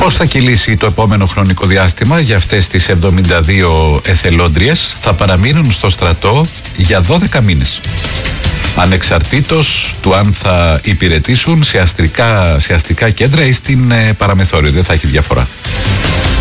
Πώς θα κυλήσει το επόμενο χρονικό διάστημα για αυτές τις 72 εθελόντριες? Θα παραμείνουν στο στρατό για 12 μήνες. Ανεξαρτήτως του αν θα υπηρετήσουν σε αστικά κέντρα ή στην παραμεθόριο. Δεν θα έχει διαφορά.